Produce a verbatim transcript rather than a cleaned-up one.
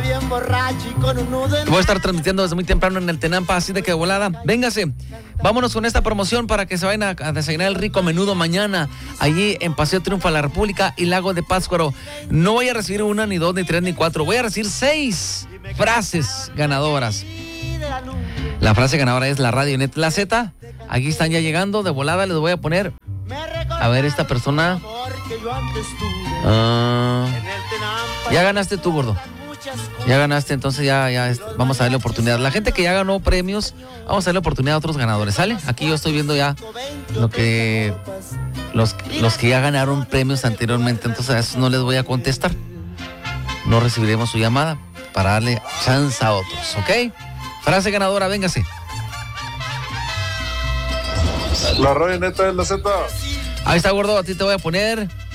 bien borracho y con un nudo en... Voy a estar transmitiendo desde muy temprano en el Tenampa, así de que de volada, véngase. Vámonos con esta promoción para que se vayan a, a desayunar el rico menudo mañana, allí en Paseo Triunfo a la República y Lago de Pátzcuaro. No voy a recibir una, ni dos, ni tres, ni cuatro, voy a recibir seis frases ganadoras. La frase ganadora es la Radionet La Z. Aquí están ya llegando, de volada les voy a poner. A ver, esta persona. Uh, ya ganaste tú, gordo. Ya ganaste, entonces ya, ya vamos a darle oportunidad. La gente que ya ganó premios, vamos a darle oportunidad a otros ganadores, ¿sale? Aquí yo estoy viendo ya lo que los, los que ya ganaron premios anteriormente, entonces a esos no les voy a contestar. No recibiremos su llamada para darle chance a otros, ¿ok? Frase ganadora, véngase. La radio neta es la Z. Ahí está, gordo, a ti te voy a poner